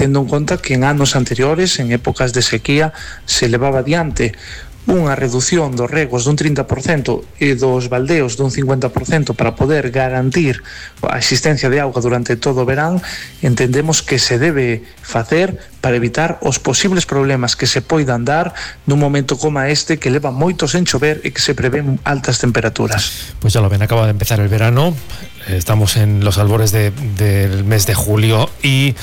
tendo en conta que en anos anteriores, en épocas de sequía, se levaba adiante unha reducción dos regos dun 30% e dos baldeos dun 50% para poder garantir a existencia de auga durante todo o verán. Entendemos que se debe facer para evitar os posibles problemas que se poidan dar nun momento como este, que leva moito sen chover e que se prevén altas temperaturas. Pues ya lo ven, acaba de empezar el verano, estamos en los albores del mes de julio y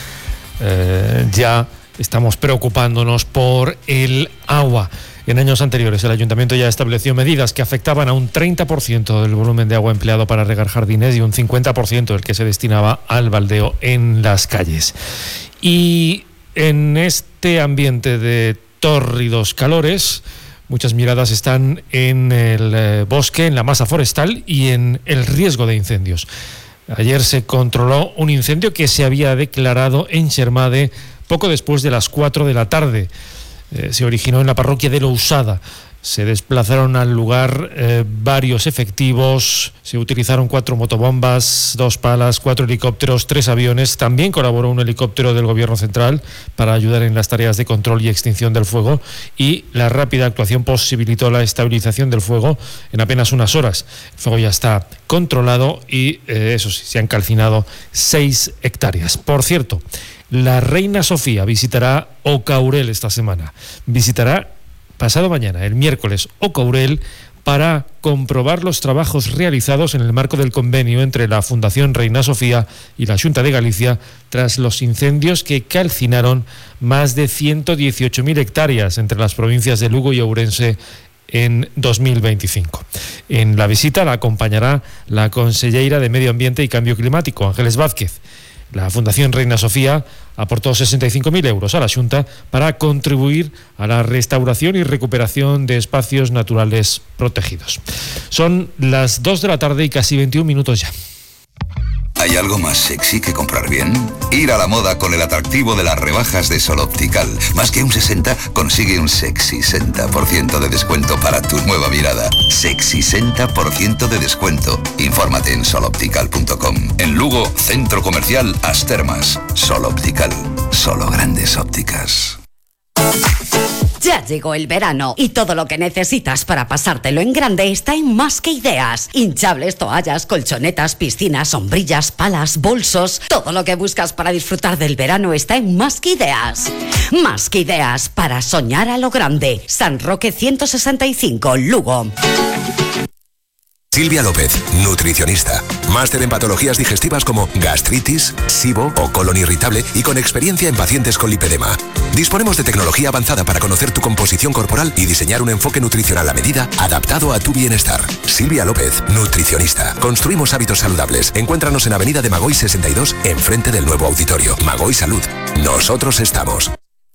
ya estamos preocupándonos por el agua. En años anteriores, el Ayuntamiento ya estableció medidas que afectaban a un 30% del volumen de agua empleado para regar jardines y un 50% el que se destinaba al baldeo en las calles. Y en este ambiente de tórridos calores, muchas miradas están en el bosque, en la masa forestal y en el riesgo de incendios. Ayer se controló un incendio que se había declarado en Xermade poco después de las 4 de la tarde. Se originó en la parroquia de Lousada. Se desplazaron al lugar varios efectivos, se utilizaron 4 motobombas, 2 palas, 4 helicópteros, 3 aviones. También colaboró un helicóptero del Gobierno Central para ayudar en las tareas de control y extinción del fuego, y la rápida actuación posibilitó la estabilización del fuego en apenas unas horas. El fuego ya está controlado y eso sí, se han calcinado 6 hectáreas. Por cierto, la reina Sofía visitará Ocaurel esta semana. Visitará pasado mañana, el miércoles, Ocaurel para comprobar los trabajos realizados en el marco del convenio entre la Fundación Reina Sofía y la Xunta de Galicia tras los incendios que calcinaron más de 118.000 hectáreas entre las provincias de Lugo y Ourense en 2025. En la visita la acompañará la conselleira de Medio Ambiente y Cambio Climático, Ángeles Vázquez. La Fundación Reina Sofía aportó 65.000 euros a la Xunta para contribuir a la restauración y recuperación de espacios naturales protegidos. Son las 2 de la tarde y casi 21 minutos ya. ¿Hay algo más sexy que comprar bien? Ir a la moda con el atractivo de las rebajas de Sol Optical. Más que un 60, consigue un sexy 60% de descuento para tu nueva mirada. Sexy 60% de descuento. Infórmate en soloptical.com. En Lugo, Centro Comercial As Termas. Sol Optical. Solo grandes ópticas. Ya llegó el verano y todo lo que necesitas para pasártelo en grande está en Más que Ideas. Hinchables, toallas, colchonetas, piscinas, sombrillas, palas, bolsos. Todo lo que buscas para disfrutar del verano está en Más que Ideas. Más que Ideas para soñar a lo grande. San Roque 165, Lugo. Silvia López, nutricionista. Máster en patologías digestivas como gastritis, SIBO o colon irritable y con experiencia en pacientes con lipedema. Disponemos de tecnología avanzada para conocer tu composición corporal y diseñar un enfoque nutricional a medida adaptado a tu bienestar. Silvia López, nutricionista. Construimos hábitos saludables. Encuéntranos en Avenida de Magoy 62, enfrente del nuevo auditorio. Magoy Salud. Nosotros estamos.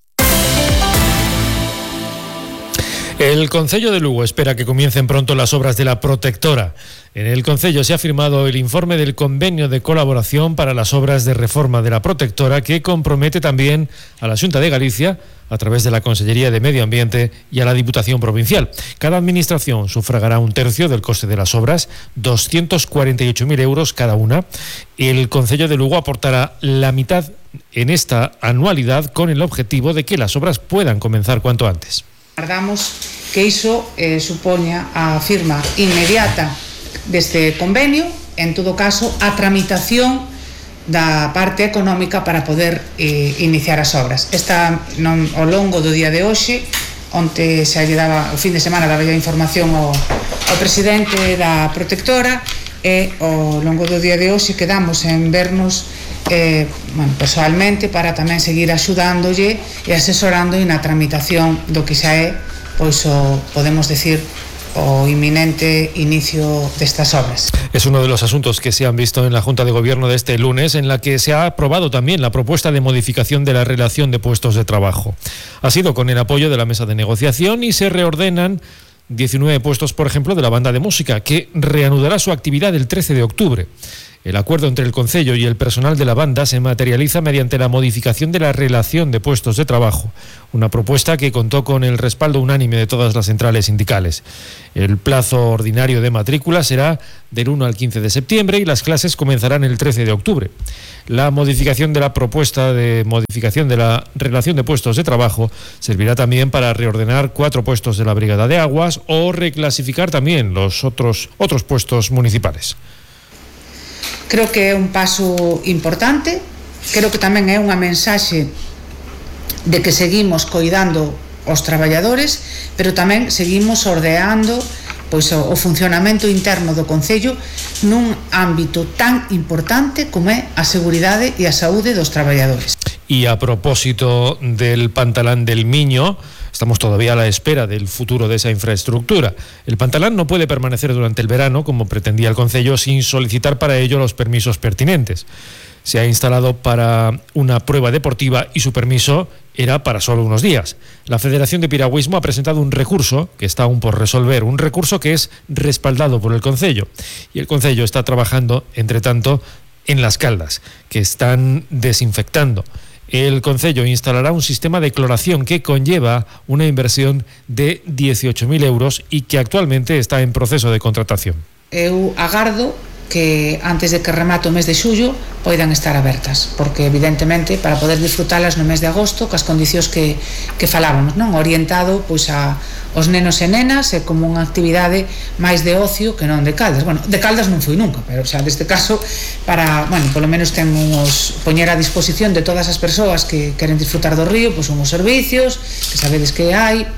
El Concello de Lugo espera que comiencen pronto las obras de la Protectora. En el Concello se ha firmado el informe del convenio de colaboración para las obras de reforma de la Protectora, que compromete también a la Xunta de Galicia a través de la Consellería de Medio Ambiente y a la Diputación Provincial. Cada administración sufragará un tercio del coste de las obras, 248.000 euros cada una. El Concello de Lugo aportará la mitad en esta anualidad con el objetivo de que las obras puedan comenzar cuanto antes. Agardamos que iso supoña a firma inmediata deste convenio, en todo caso a tramitación da parte económica para poder iniciar as obras. Esta ao longo do día de hoxe, onte xa lle daba, o fin de semana daba a información ao presidente da Protectora, e ao longo do día de hoxe quedamos en vernos personalmente para tamén seguir axudándolle e asesorando na tramitación do que xa é, pois podemos decir, o inminente inicio de estas obras. Es uno de los asuntos que se han visto en la Junta de Gobierno de este lunes, en la que se ha aprobado también la propuesta de modificación de la relación de puestos de trabajo. Ha sido con el apoyo de la mesa de negociación y se reordenan 19 puestos, por ejemplo, de la banda de música, que reanudará su actividad el 13 de octubre. El acuerdo entre el Concello y el personal de la banda se materializa mediante la modificación de la relación de puestos de trabajo, una propuesta que contó con el respaldo unánime de todas las centrales sindicales. El plazo ordinario de matrícula será del 1 al 15 de septiembre y las clases comenzarán el 13 de octubre. La modificación de la propuesta de modificación de la relación de puestos de trabajo servirá también para reordenar 4 puestos de la Brigada de Aguas o reclasificar también los otros puestos municipales. Creo que é un paso importante, creo que tamén é unha mensaxe de que seguimos coidando os traballadores, pero tamén seguimos ordeando pois o funcionamento interno do Concello nun ámbito tan importante como é a seguridade e a saúde dos traballadores. Y a propósito del Pantalán del Miño, estamos todavía a la espera del futuro de esa infraestructura. El Pantalán no puede permanecer durante el verano, como pretendía el Concello, sin solicitar para ello los permisos pertinentes. Se ha instalado para una prueba deportiva y su permiso era para solo unos días. La Federación de Piragüismo ha presentado un recurso que está aún por resolver, un recurso que es respaldado por el Concello. Y el Concello está trabajando, entre tanto, en Las Caldas, que están desinfectando. El Concello instalará un sistema de cloración que conlleva una inversión de 18.000 euros y que actualmente está en proceso de contratación. Eu agardo que antes de que remate o mes de xullo poidan estar abertas, porque evidentemente para poder disfrutalas no mes de agosto cas condicións que falábamos, non? Orientado pois aos nenos e nenas e como unha actividade máis de ocio que non de Caldas. Bueno, de Caldas non fui nunca, pero xa deste caso para, bueno, polo menos temos poñer a disposición de todas as persoas que queren disfrutar do río, pois unhos servicios que sabedes que hai.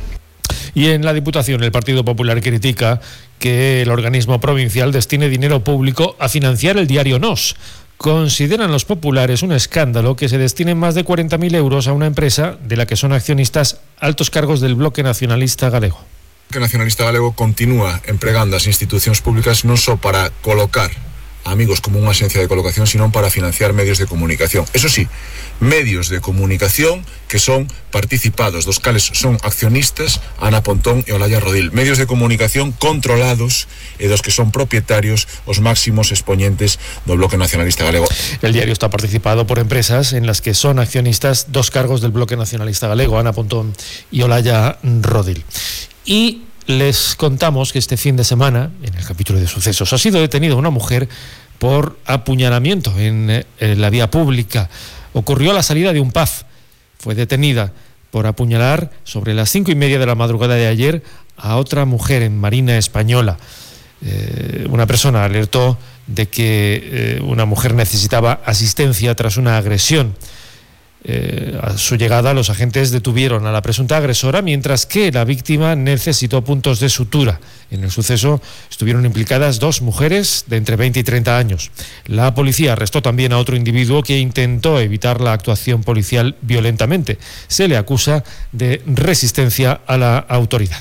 Y en la Diputación el Partido Popular critica que el organismo provincial destine dinero público a financiar el diario Nos. Consideran los populares un escándalo que se destinen más de 40.000 euros a una empresa de la que son accionistas altos cargos del Bloque Nacionalista Galego. O Bloque Nacionalista Galego continúa empregando as institucións públicas non só para colocar amigos como unha axencia de colocación, sino para financiar medios de comunicación. Eso sí, medios de comunicación que son participados, dos cales son accionistas Ana Pontón e Olaya Rodil. Medios de comunicación controlados e dos que son propietarios os máximos expoñentes do Bloque Nacionalista Galego. El diario está participado por empresas en las que son accionistas dos cargos del Bloque Nacionalista Galego, Ana Pontón y Olaya Rodil. Y les contamos que este fin de semana, en el capítulo de sucesos, ha sido detenida una mujer por apuñalamiento en la vía pública. Ocurrió a la salida de un pub. Fue detenida por apuñalar sobre las 5:30 de la madrugada de ayer a otra mujer en Marina Española. Una persona alertó de que una mujer necesitaba asistencia tras una agresión. A su llegada, los agentes detuvieron a la presunta agresora, mientras que la víctima necesitó puntos de sutura. En el suceso estuvieron implicadas 2 mujeres de entre 20 y 30 años. La policía arrestó también a otro individuo que intentó evitar la actuación policial violentamente. Se le acusa de resistencia a la autoridad.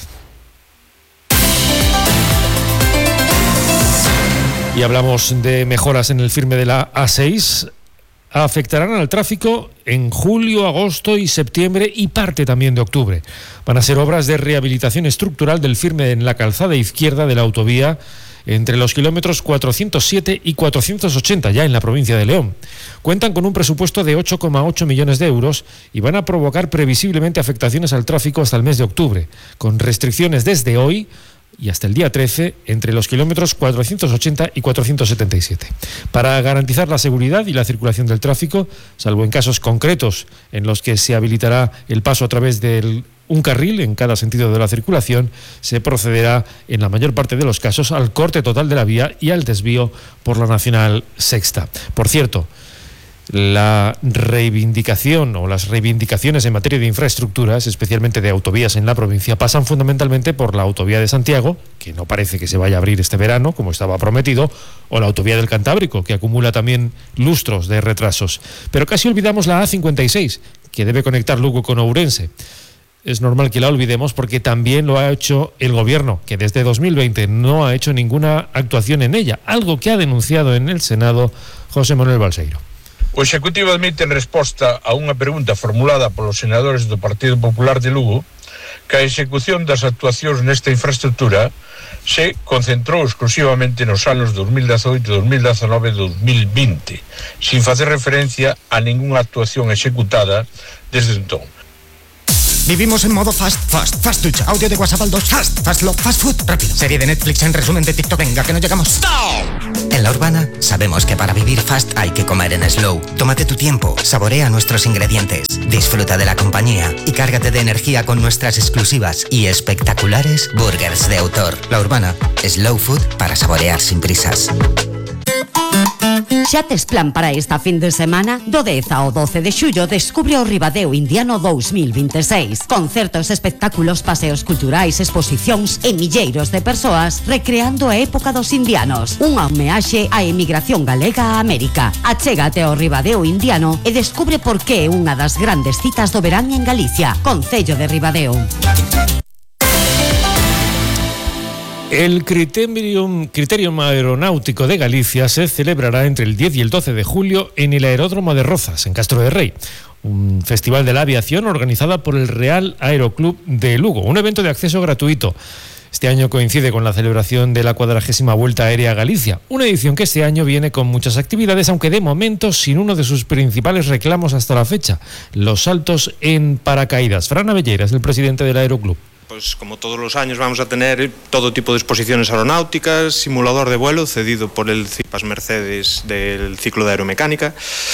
Y hablamos de mejoras en el firme de la A6. Afectarán al tráfico en julio, agosto y septiembre y parte también de octubre. Van a ser obras de rehabilitación estructural del firme en la calzada izquierda de la autovía entre los kilómetros 407 y 480, ya en la provincia de León. Cuentan con un presupuesto de 8,8 millones de euros y van a provocar previsiblemente afectaciones al tráfico hasta el mes de octubre, con restricciones desde hoy y hasta el día 13 entre los kilómetros 480 y 477. Para garantizar la seguridad y la circulación del tráfico, salvo en casos concretos en los que se habilitará el paso a través de un carril en cada sentido de la circulación, se procederá en la mayor parte de los casos al corte total de la vía y al desvío por la Nacional Sexta. Por cierto, la reivindicación o las reivindicaciones en materia de infraestructuras, especialmente de autovías en la provincia, pasan fundamentalmente por la autovía de Santiago, que no parece que se vaya a abrir este verano, como estaba prometido, o la autovía del Cantábrico, que acumula también lustros de retrasos. Pero casi olvidamos la A56, que debe conectar Lugo con Ourense. Es normal que la olvidemos porque también lo ha hecho el Gobierno, que desde 2020 no ha hecho ninguna actuación en ella, algo que ha denunciado en el Senado José Manuel Balseiro. O Executivo admite en resposta a unha pregunta formulada polos senadores do Partido Popular de Lugo que a execución das actuacións nesta infraestructura se concentrou exclusivamente nos anos 2018, 2019 e 2020, sin facer referencia a ningunha actuación executada desde entón. Vivimos en modo fast ducha, audio de WhatsApp al 2, fast love, fast food, rápido. Serie de Netflix en resumen de TikTok, venga, que no llegamos. En La Urbana sabemos que para vivir fast hay que comer en slow. Tómate tu tiempo, saborea nuestros ingredientes, disfruta de la compañía y cárgate de energía con nuestras exclusivas y espectaculares burgers de autor. La Urbana, slow food para saborear sin prisas. Xa tes plan para esta fin de semana? Do 10 ao 12 de xullo descubre o Ribadeo Indiano 2026. Concertos, espectáculos, paseos culturais, exposicións e milleiros de persoas recreando a época dos indianos. Unha homeaxe á emigración galega a América. Achégate ao Ribadeo Indiano e descubre por que é unha das grandes citas do verán en Galicia. Concello de Ribadeo. El Criterium Aeronáutico de Galicia se celebrará entre el 10 y el 12 de julio en el Aeródromo de Rozas, en Castro de Rei. Un festival de la aviación organizada por el Real Aeroclub de Lugo, un evento de acceso gratuito. Este año coincide con la celebración de la 40ª Vuelta Aérea a Galicia, una edición que este año viene con muchas actividades, aunque de momento sin uno de sus principales reclamos hasta la fecha, los saltos en paracaídas. Fran Abelleira es el presidente del Aeroclub. Pues como todos los años vamos a tener todo tipo de exposiciones aeronáuticas, simulador de vuelo cedido por el CIPAS Mercedes del ciclo de aeromecánica,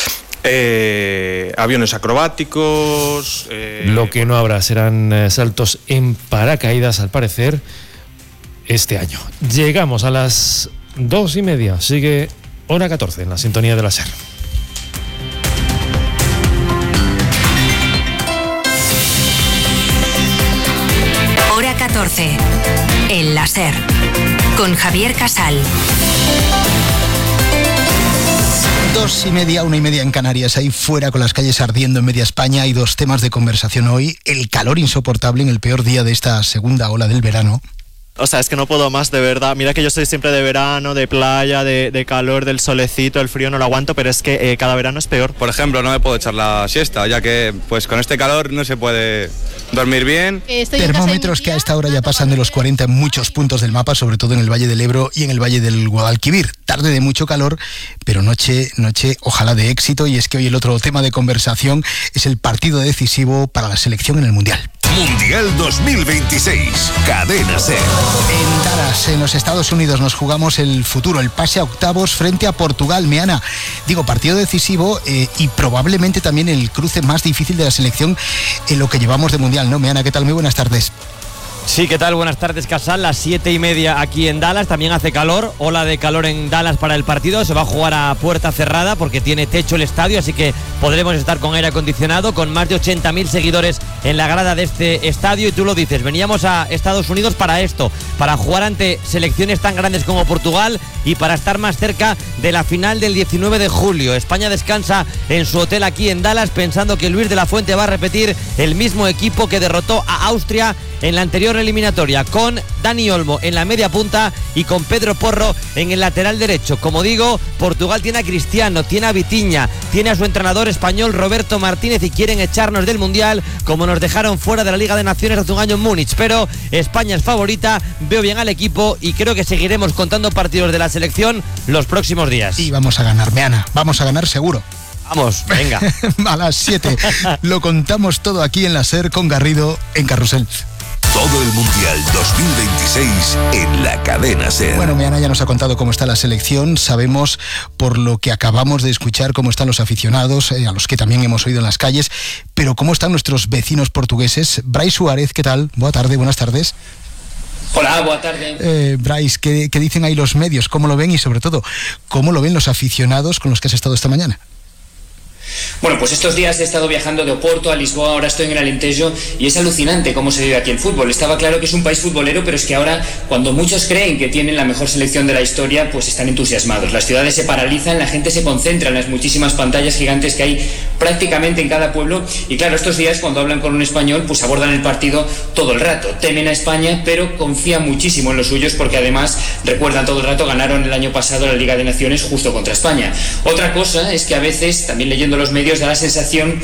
aviones acrobáticos... Lo que no habrá serán saltos en paracaídas, al parecer, este año. Llegamos a las 2:30, sigue hora 14 en la sintonía de la SER. Hora 14, en la SER, con Javier Casal. 2:30, 1:30 en Canarias, ahí fuera con las calles ardiendo en media España. Hay dos temas de conversación hoy: el calor insoportable en el peor día de esta segunda ola del verano. O sea, es que no puedo más, de verdad. Mira que yo soy siempre de verano, de playa, de calor, del solecito, el frío no lo aguanto, pero es que cada verano es peor. Por ejemplo, no me puedo echar la siesta, ya que pues con este calor no se puede dormir bien. Termómetros que a esta hora ya pasan de los 40 en muchos puntos del mapa, sobre todo en el Valle del Ebro y en el Valle del Guadalquivir. Tarde de mucho calor, pero noche ojalá de éxito. Y es que hoy el otro tema de conversación es el partido decisivo para la selección en el Mundial. Mundial 2026, Cadena SER. En Dallas, en los Estados Unidos, nos jugamos el futuro, el pase a octavos frente a Portugal. Meana, digo, partido decisivo y probablemente también el cruce más difícil de la selección en lo que llevamos de Mundial, ¿no? Meana, ¿qué tal? Muy buenas tardes. Sí, ¿qué tal? Buenas tardes, Casal. Las 7:30 aquí en Dallas. También hace calor. Ola de calor en Dallas para el partido. Se va a jugar a puerta cerrada porque tiene techo el estadio, así que podremos estar con aire acondicionado, con más de 80.000 seguidores en la grada de este estadio. Y tú lo dices, veníamos a Estados Unidos para esto, para jugar ante selecciones tan grandes como Portugal y para estar más cerca de la final del 19 de julio. España descansa en su hotel aquí en Dallas pensando que Luis de la Fuente va a repetir el mismo equipo que derrotó a Austria en la anterior eliminatoria, con Dani Olmo en la media punta y con Pedro Porro en el lateral derecho. Como digo, Portugal tiene a Cristiano, tiene a Vitinha, tiene a su entrenador español Roberto Martínez y quieren echarnos del Mundial como nos dejaron fuera de la Liga de Naciones hace un año en Múnich. Pero España es favorita, veo bien al equipo y creo que seguiremos contando partidos de la selección los próximos días. Y vamos a ganar, Meana, vamos a ganar seguro. Vamos, venga. A las 7 lo contamos todo aquí en la SER con Garrido en Carrusel. Todo el Mundial 2026 en la Cadena SER. Bueno, Meana ya nos ha contado cómo está la selección. Sabemos, por lo que acabamos de escuchar, cómo están los aficionados, a los que también hemos oído en las calles. Pero cómo están nuestros vecinos portugueses. Brais Suárez, ¿qué tal? Buenas tardes. Hola, buena tarde. Brais, ¿qué dicen ahí los medios? ¿Cómo lo ven? Y sobre todo, ¿cómo lo ven los aficionados con los que has estado esta mañana? Bueno, pues estos días he estado viajando de Oporto a Lisboa, ahora estoy en el Alentejo y es alucinante cómo se vive aquí el fútbol. Estaba claro que es un país futbolero, pero es que ahora, cuando muchos creen que tienen la mejor selección de la historia, pues están entusiasmados. Las ciudades se paralizan, la gente se concentra en las muchísimas pantallas gigantes que hay prácticamente en cada pueblo y claro, estos días cuando hablan con un español, pues abordan el partido todo el rato. Temen a España, pero confían muchísimo en los suyos porque además recuerdan todo el rato, ganaron el año pasado la Liga de Naciones justo contra España. Otra cosa es que a veces, también leyendo los los medios da la sensación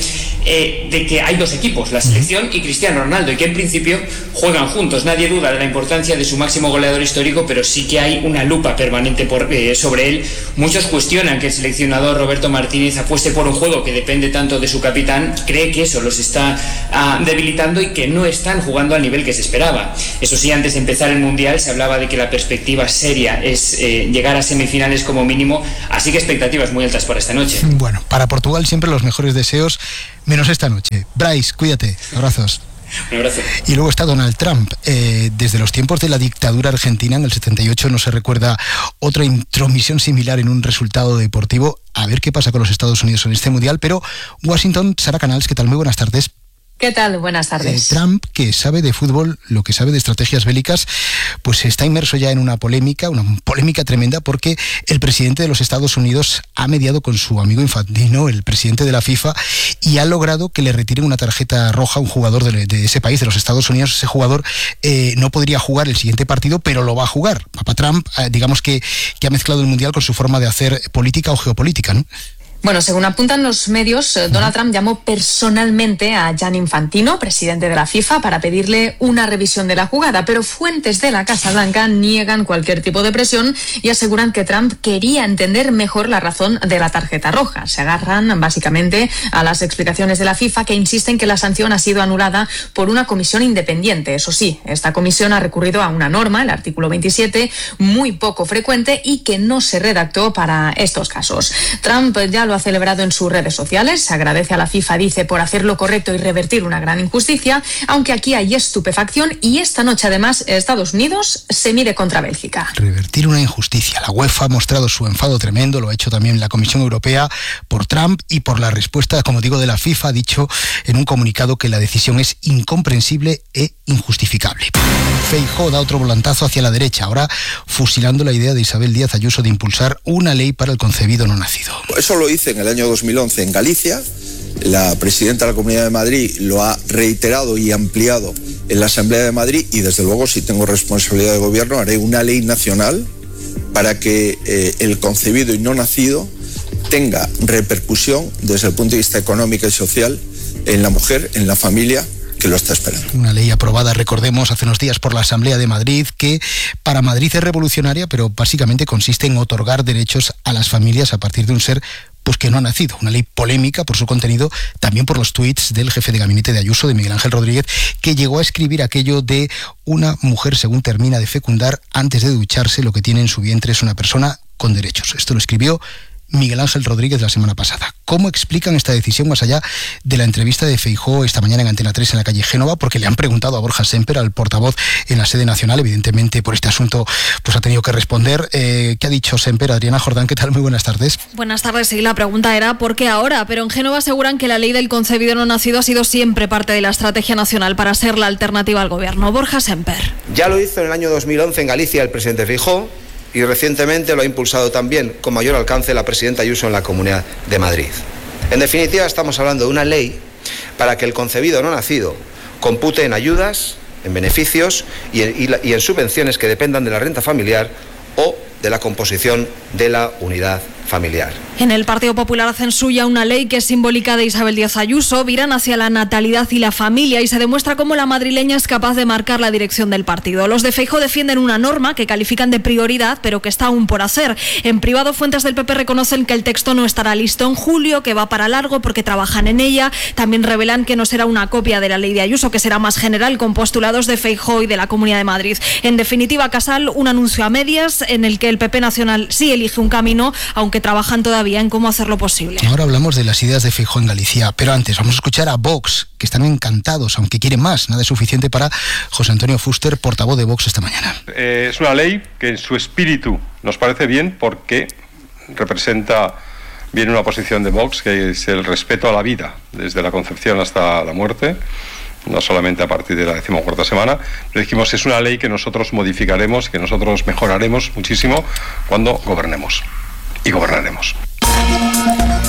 de que hay dos equipos, la selección y Cristiano Ronaldo, y que en principio juegan juntos. Nadie duda de la importancia de su máximo goleador histórico, pero sí que hay una lupa permanente sobre él. Muchos cuestionan que el seleccionador Roberto Martínez apueste por un juego que depende tanto de su capitán, cree que eso los está debilitando y que no están jugando al nivel que se esperaba. Eso sí, antes de empezar el Mundial se hablaba de que la perspectiva seria es llegar a semifinales como mínimo, así que expectativas muy altas para esta noche. Bueno, para Portugal siempre los mejores deseos, menos esta noche. Bryce, cuídate, abrazos. Un abrazo. Y luego está Donald Trump. Desde los tiempos de la dictadura argentina en el 78 no se recuerda otra intromisión similar en un resultado deportivo. A ver qué pasa con los Estados Unidos en este mundial. Pero Washington, Sara Canals, ¿qué tal? Muy buenas tardes. ¿Qué tal? Buenas tardes. Trump, que sabe de fútbol lo que sabe de estrategias bélicas, pues está inmerso ya en una polémica tremenda, porque el presidente de los Estados Unidos ha mediado con su amigo Infantino, el presidente de la FIFA, y ha logrado que le retiren una tarjeta roja a un jugador de ese país, de los Estados Unidos. Ese jugador no podría jugar el siguiente partido, pero lo va a jugar. Papá Trump, digamos que ha mezclado el Mundial con su forma de hacer política o geopolítica, ¿no? Bueno, según apuntan los medios, Donald Trump llamó personalmente a Gianni Infantino, presidente de la FIFA, para pedirle una revisión de la jugada, pero fuentes de la Casa Blanca niegan cualquier tipo de presión y aseguran que Trump quería entender mejor la razón de la tarjeta roja. Se agarran básicamente a las explicaciones de la FIFA, que insisten que la sanción ha sido anulada por una comisión independiente. Eso sí, esta comisión ha recurrido a una norma, el artículo 27, muy poco frecuente y que no se redactó para estos casos. Trump ya lo ha celebrado en sus redes sociales, agradece a la FIFA, dice, por hacer lo correcto y revertir una gran injusticia, aunque aquí hay estupefacción y esta noche además Estados Unidos se mide contra Bélgica. Revertir una injusticia. La UEFA ha mostrado su enfado tremendo, lo ha hecho también la Comisión Europea por Trump y por la respuesta, como digo, de la FIFA. Ha dicho en un comunicado que la decisión es incomprensible e injustificable. Feijóo da otro volantazo hacia la derecha, ahora fusilando la idea de Isabel Díaz Ayuso de impulsar una ley para el concebido no nacido. Eso lo hice en el año 2011 en Galicia. La presidenta de la Comunidad de Madrid lo ha reiterado y ampliado en la Asamblea de Madrid, y desde luego, si tengo responsabilidad de gobierno, haré una ley nacional para que el concebido y no nacido tenga repercusión desde el punto de vista económico y social en la mujer, en la familia que lo está esperando. Una ley aprobada, recordemos, hace unos días por la Asamblea de Madrid, que para Madrid es revolucionaria, pero básicamente consiste en otorgar derechos a las familias a partir de un ser pues que no ha nacido. Una ley polémica por su contenido, también por los tuits del jefe de gabinete de Ayuso, de Miguel Ángel Rodríguez, que llegó a escribir aquello de: una mujer, según termina de fecundar, antes de ducharse, lo que tiene en su vientre es una persona con derechos. Esto lo escribió Miguel Ángel Rodríguez la semana pasada. ¿Cómo explican esta decisión más allá de la entrevista de Feijóo esta mañana en Antena 3 en la calle Génova? Porque le han preguntado a Borja Sémper, al portavoz en la sede nacional. Evidentemente, por este asunto pues ha tenido que responder. ¿Qué ha dicho Sémper? Adriana Jordán, ¿qué tal? Muy buenas tardes. Buenas tardes. Sí, la pregunta era ¿por qué ahora? Pero en Génova aseguran que la ley del concebido no nacido ha sido siempre parte de la estrategia nacional para ser la alternativa al gobierno. Borja Sémper. Ya lo hizo en el año 2011 en Galicia el presidente Feijóo, y recientemente lo ha impulsado también con mayor alcance la presidenta Ayuso en la Comunidad de Madrid. En definitiva, estamos hablando de una ley para que el concebido no nacido compute en ayudas, en beneficios y en subvenciones que dependan de la renta familiar o de la composición de la unidad familiar. En el Partido Popular hacen suya una ley que es simbólica de Isabel Díaz Ayuso, viran hacia la natalidad y la familia, y se demuestra cómo la madrileña es capaz de marcar la dirección del partido. Los de Feijóo defienden una norma que califican de prioridad, pero que está aún por hacer. En privado, fuentes del PP reconocen que el texto no estará listo en julio, que va para largo porque trabajan en ella. También revelan que no será una copia de la ley de Ayuso, que será más general, con postulados de Feijóo y de la Comunidad de Madrid. En definitiva, Casal, un anuncio a medias en el que el PP nacional sí elige un camino, aunque trabajan todavía en cómo hacerlo posible. Ahora hablamos de las ideas de Feijóo en Galicia, pero antes vamos a escuchar a Vox, que están encantados, aunque quieren más. Nada es suficiente para José Antonio Fuster, portavoz de Vox esta mañana. Es una ley que en su espíritu nos parece bien, porque representa bien una posición de Vox, que es el respeto a la vida, desde la concepción hasta la muerte, no solamente a partir de la 14ª semana, pero dijimos es una ley que nosotros modificaremos, que nosotros mejoraremos muchísimo cuando gobernemos. Y gobernaremos.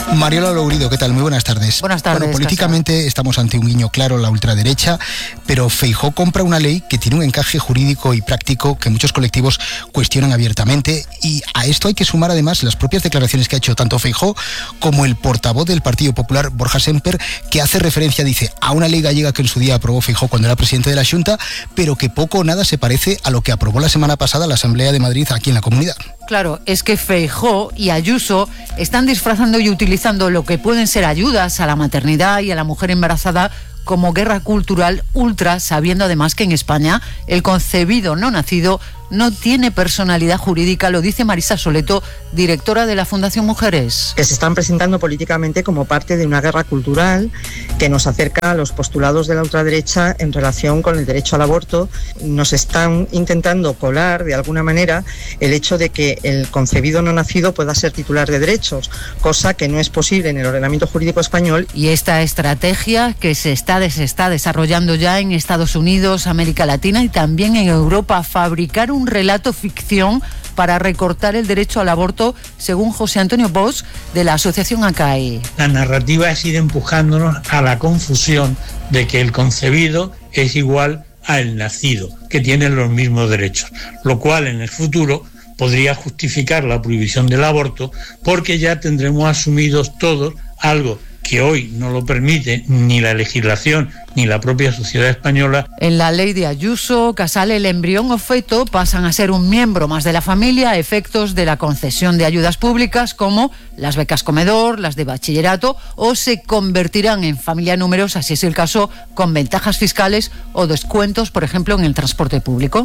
Mariola Lourido, ¿qué tal? Muy buenas tardes. Buenas tardes. Bueno, políticamente estamos ante un guiño claro, la ultraderecha, pero Feijóo compra una ley que tiene un encaje jurídico y práctico que muchos colectivos cuestionan abiertamente, y a esto hay que sumar además las propias declaraciones que ha hecho tanto Feijóo como el portavoz del Partido Popular, Borja Semper, que hace referencia, dice, a una ley gallega que en su día aprobó Feijóo cuando era presidente de la Xunta, pero que poco o nada se parece a lo que aprobó la semana pasada la Asamblea de Madrid aquí en la Comunidad. Claro, es que Feijóo y Ayuso están disfrazando y utilizando lo que pueden ser ayudas a la maternidad y a la mujer embarazada como guerra cultural ultra, sabiendo además que en España el concebido no nacido no tiene personalidad jurídica, lo dice Marisa Soleto, directora de la Fundación Mujeres. Que se están presentando políticamente como parte de una guerra cultural que nos acerca a los postulados de la ultraderecha en relación con el derecho al aborto. Nos están intentando colar de alguna manera el hecho de que el concebido no nacido pueda ser titular de derechos, cosa que no es posible en el ordenamiento jurídico español. Y esta estrategia que se está desarrollando ya en Estados Unidos, América Latina y también en Europa, fabricar un relato ficción para recortar el derecho al aborto, según José Antonio Bosch, de la Asociación ACAI. La narrativa es ir empujándonos a la confusión de que el concebido es igual al nacido, que tienen los mismos derechos, lo cual en el futuro podría justificar la prohibición del aborto, porque ya tendremos asumidos todos algo que hoy no lo permite ni la legislación ni la propia sociedad española. En la ley de Ayuso, Casal, el embrión o feto pasan a ser un miembro más de la familia a efectos de la concesión de ayudas públicas como las becas comedor, las de bachillerato, o se convertirán en familia numerosa, si es el caso, con ventajas fiscales o descuentos, por ejemplo, en el transporte público.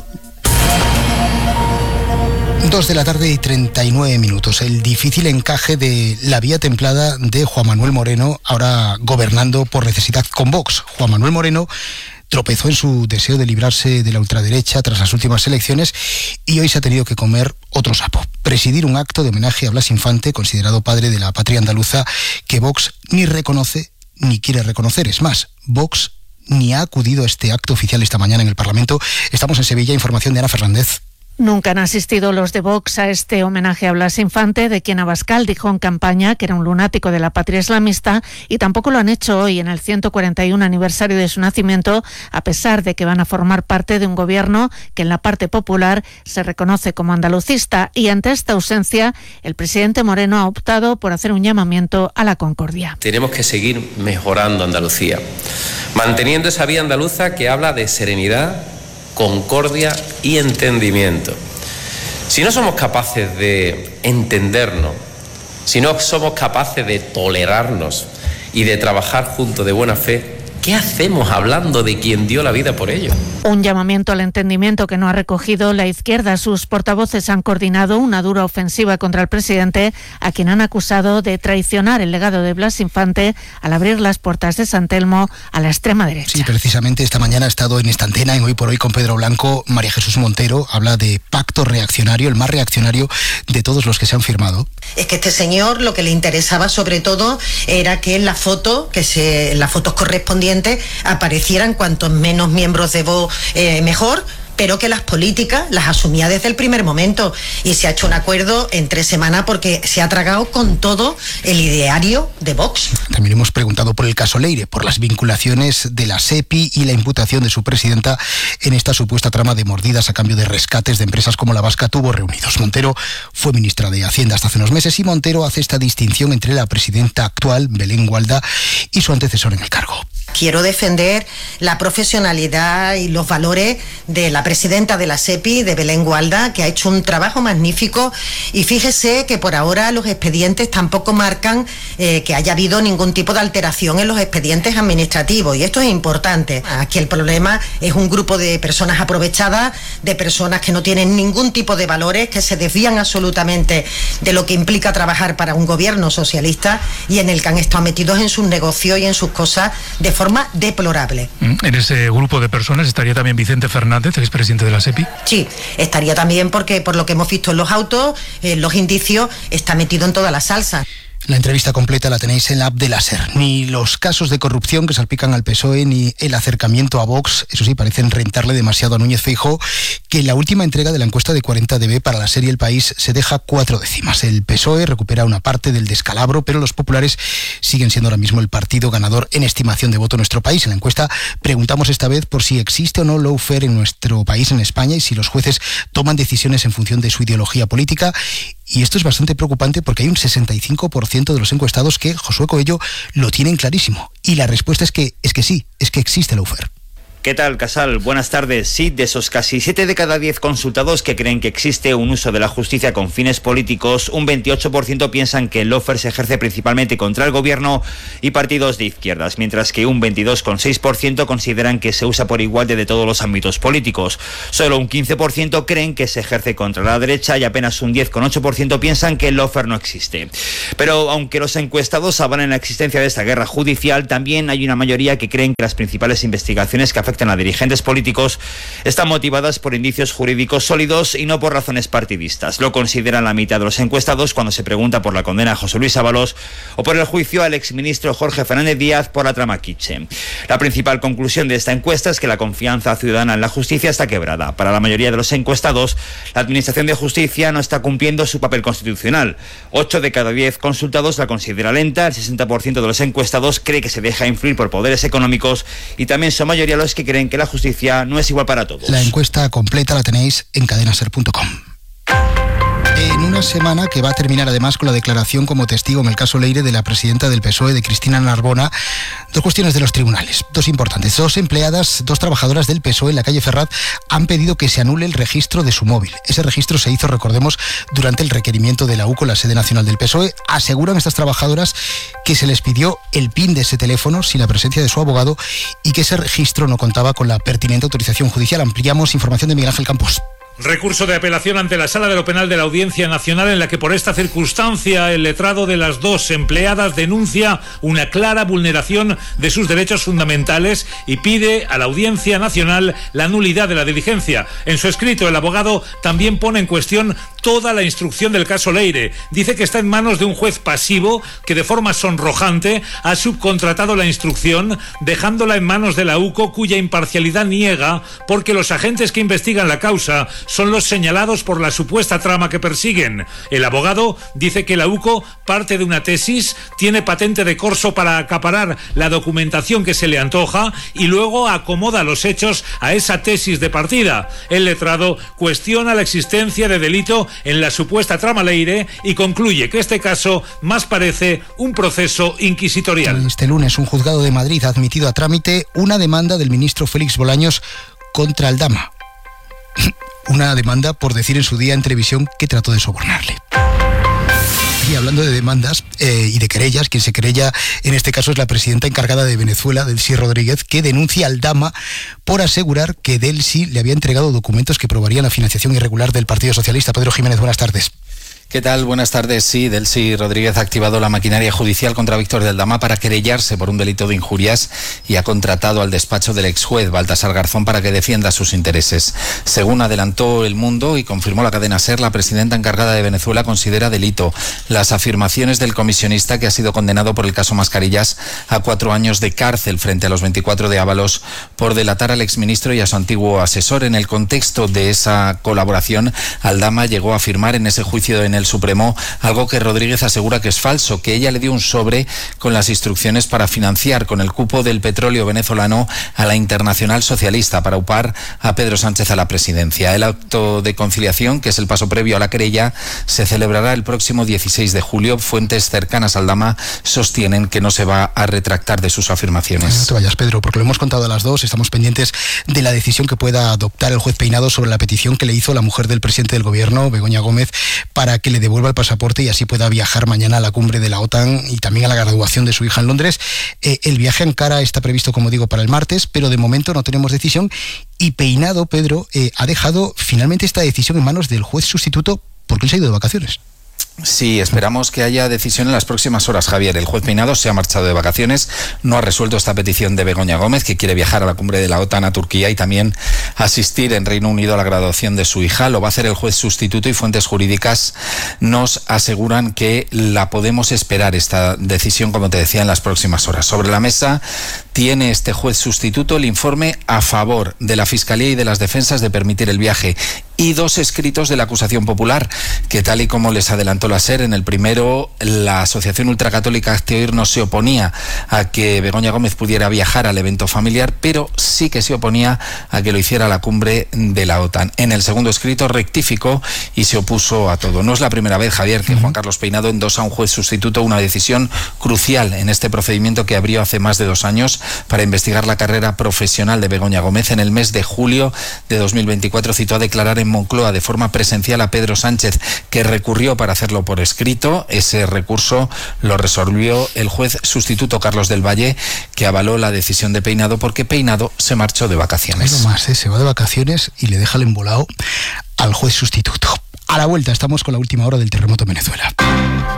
2:39 p.m. El difícil encaje de la vía templada de Juan Manuel Moreno, ahora gobernando por necesidad con Vox. Juan Manuel Moreno tropezó en su deseo de librarse de la ultraderecha tras las últimas elecciones y hoy se ha tenido que comer otro sapo. Presidir un acto de homenaje a Blas Infante, considerado padre de la patria andaluza, que Vox ni reconoce ni quiere reconocer. Es más, Vox ni ha acudido a este acto oficial esta mañana en el Parlamento. Estamos en Sevilla, información de Ana Fernández. Nunca han asistido los de Vox a este homenaje a Blas Infante, de quien Abascal dijo en campaña que era un lunático de la patria islamista, y tampoco lo han hecho hoy en el 141 aniversario de su nacimiento, a pesar de que van a formar parte de un gobierno que en la parte popular se reconoce como andalucista. Y ante esta ausencia, el presidente Moreno ha optado por hacer un llamamiento a la concordia. Tenemos que seguir mejorando Andalucía, manteniendo esa vía andaluza que habla de serenidad, concordia y entendimiento. Si no somos capaces de entendernos, si no somos capaces de tolerarnos y de trabajar juntos de buena fe, ¿qué hacemos hablando de quien dio la vida por ello? Un llamamiento al entendimiento que no ha recogido la izquierda. Sus portavoces han coordinado una dura ofensiva contra el presidente, a quien han acusado de traicionar el legado de Blas Infante al abrir las puertas de San Telmo a la extrema derecha. Sí, precisamente esta mañana ha estado en esta antena, en Hoy por Hoy con Pedro Blanco. María Jesús Montero habla de pacto reaccionario, el más reaccionario de todos los que se han firmado. Es que este señor lo que le interesaba sobre todo era que en la foto, en las fotos correspondientes, aparecieran cuantos menos miembros de Vox mejor, pero que las políticas las asumía desde el primer momento, y se ha hecho un acuerdo en 3 semanas porque se ha tragado con todo el ideario de Vox. También hemos preguntado por el caso Leire, por las vinculaciones de la SEPI y la imputación de su presidenta en esta supuesta trama de mordidas a cambio de rescates de empresas como la vasca Tubos Reunidos. Montero fue ministra de Hacienda hasta hace unos meses y Montero hace esta distinción entre la presidenta actual, Belén Gualda, y su antecesor en el cargo. Quiero defender la profesionalidad y los valores de la presidenta de la SEPI, de Belén Gualda, que ha hecho un trabajo magnífico, y fíjese que por ahora los expedientes tampoco marcan que haya habido ningún tipo de alteración en los expedientes administrativos, y esto es importante. Aquí el problema es un grupo de personas aprovechadas, de personas que no tienen ningún tipo de valores, que se desvían absolutamente de lo que implica trabajar para un gobierno socialista, y en el que han estado metidos en sus negocios y en sus cosas de forma deplorable. En ese grupo de personas estaría también Vicente Fernández, expresidente de la SEPI. Sí, estaría también porque por lo que hemos visto en los autos, los indicios, está metido en toda la salsa. La entrevista completa la tenéis en la app de la SER. Ni los casos de corrupción que salpican al PSOE ni el acercamiento a Vox, eso sí, parecen rentarle demasiado a Núñez Feijóo, que en la última entrega de la encuesta de 40DB para la serie El País se deja 4 décimas. El PSOE recupera una parte del descalabro, pero los populares siguen siendo ahora mismo el partido ganador en estimación de voto en nuestro país. En la encuesta preguntamos esta vez por si existe o no lawfare en nuestro país, en España, y si los jueces toman decisiones en función de su ideología política. Y esto es bastante preocupante porque hay un 65% de los encuestados que, Josué Coello, lo tienen clarísimo. Y la respuesta es que sí, es que existe lawfare. ¿Qué tal, Casal? Buenas tardes. Sí, de esos casi 7 de cada 10 consultados que creen que existe un uso de la justicia con fines políticos, un 28% piensan que el lawfare se ejerce principalmente contra el gobierno y partidos de izquierdas, mientras que un 22,6% consideran que se usa por igual desde todos los ámbitos políticos. Solo un 15% creen que se ejerce contra la derecha y apenas un 10,8% piensan que el lawfare no existe. Pero aunque los encuestados avalan la existencia de esta guerra judicial, también hay una mayoría que creen que las principales investigaciones que afectan a dirigentes políticos están motivadas por indicios jurídicos sólidos y no por razones partidistas. Lo consideran la mitad de los encuestados cuando se pregunta por la condena a José Luis Ábalos o por el juicio al exministro Jorge Fernández Díaz por la trama Kitchen. La principal conclusión de esta encuesta es que la confianza ciudadana en la justicia está quebrada. Para la mayoría de los encuestados, la Administración de Justicia no está cumpliendo su papel constitucional. 8 de cada 10 consultados la considera lenta, el 60% de los encuestados cree que se deja influir por poderes económicos y también son mayoría los que creen que la justicia no es igual para todos. La encuesta completa la tenéis en cadenaser.com. En una semana que va a terminar además con la declaración como testigo en el caso Leire de la presidenta del PSOE, de Cristina Narbona, 2 cuestiones de los tribunales, 2 importantes. 2 empleadas, 2 trabajadoras del PSOE en la calle Ferraz han pedido que se anule el registro de su móvil. Ese registro se hizo, recordemos, durante el requerimiento de la UCO, la sede nacional del PSOE. Aseguran estas trabajadoras que se les pidió el PIN de ese teléfono sin la presencia de su abogado y que ese registro no contaba con la pertinente autorización judicial. Ampliamos información de Miguel Ángel Campos. Recurso de apelación ante la Sala de lo Penal de la Audiencia Nacional, en la que por esta circunstancia el letrado de las 2 empleadas denuncia una clara vulneración de sus derechos fundamentales y pide a la Audiencia Nacional la nulidad de la diligencia. En su escrito, el abogado también pone en cuestión toda la instrucción del caso Leire. Dice que está en manos de un juez pasivo que de forma sonrojante ha subcontratado la instrucción, dejándola en manos de la UCO, cuya imparcialidad niega porque los agentes que investigan la causa son los señalados por la supuesta trama que persiguen. El abogado dice que la UCO parte de una tesis, tiene patente de corso para acaparar la documentación que se le antoja y luego acomoda los hechos a esa tesis de partida. El letrado cuestiona la existencia de delito en la supuesta trama Leire y concluye que este caso más parece un proceso inquisitorial. Este lunes un juzgado de Madrid ha admitido a trámite una demanda del ministro Félix Bolaños contra Aldama. Una demanda por decir en su día en televisión que trató de sobornarle. Y hablando de demandas y de querellas, quien se querella en este caso es la presidenta encargada de Venezuela, Delcy Rodríguez, que denuncia a Aldama por asegurar que Delcy le había entregado documentos que probarían la financiación irregular del Partido Socialista. Pedro Jiménez, buenas tardes. ¿Qué tal? Buenas tardes. Sí, Delcy Rodríguez ha activado la maquinaria judicial contra Víctor de Aldama para querellarse por un delito de injurias y ha contratado al despacho del exjuez Baltasar Garzón para que defienda sus intereses. Según adelantó El Mundo y confirmó la cadena SER, la presidenta encargada de Venezuela considera delito las afirmaciones del comisionista, que ha sido condenado por el caso Mascarillas a 4 años de cárcel frente a los 24 de Ábalos por delatar al exministro y a su antiguo asesor. En el contexto de esa colaboración, Aldama llegó a afirmar en ese juicio en el Supremo algo que Rodríguez asegura que es falso, que ella le dio un sobre con las instrucciones para financiar con el cupo del petróleo venezolano a la Internacional Socialista para upar a Pedro Sánchez a la presidencia. El acto de conciliación, que es el paso previo a la querella, se celebrará el próximo 16 de julio. Fuentes cercanas a Aldama sostienen que no se va a retractar de sus afirmaciones. No te vayas, Pedro, porque lo hemos contado a las 2. Estamos pendientes de la decisión que pueda adoptar el juez Peinado sobre la petición que le hizo la mujer del presidente del gobierno, Begoña Gómez, para que le devuelva el pasaporte y así pueda viajar mañana a la cumbre de la OTAN y también a la graduación de su hija en Londres. El viaje a Ankara está previsto, como digo, para el martes, pero de momento no tenemos decisión y Peinado, Pedro, ha dejado finalmente esta decisión en manos del juez sustituto porque él se ha ido de vacaciones. Sí, esperamos que haya decisión en las próximas horas, Javier. El juez Peinado se ha marchado de vacaciones, no ha resuelto esta petición de Begoña Gómez, que quiere viajar a la cumbre de la OTAN a Turquía y también asistir en Reino Unido a la graduación de su hija. Lo va a hacer el juez sustituto y fuentes jurídicas nos aseguran que la podemos esperar, esta decisión, como te decía, en las próximas horas. Sobre la mesa tiene este juez sustituto el informe a favor de la Fiscalía y de las defensas de permitir el viaje y 2 escritos de la acusación popular, que tal y como les adelantó la SER, en el primero la Asociación Ultracatólica Hazte Oír no se oponía a que Begoña Gómez pudiera viajar al evento familiar, pero sí que se oponía a que lo hiciera a la cumbre de la OTAN. En el segundo escrito rectificó y se opuso a todo. No es la primera vez, Javier, que Juan Carlos Peinado endosa a un juez sustituto una decisión crucial en este procedimiento que abrió hace más de 2 años para investigar la carrera profesional de Begoña Gómez. En el mes de julio de 2024 citó a declarar en Moncloa de forma presencial a Pedro Sánchez, que recurrió para hacerlo por escrito. Ese recurso lo resolvió el juez sustituto Carlos del Valle, que avaló la decisión de Peinado porque Peinado se marchó de vacaciones. No más, se va de vacaciones y le deja el embolado al juez sustituto. A la vuelta estamos con la última hora del terremoto en Venezuela.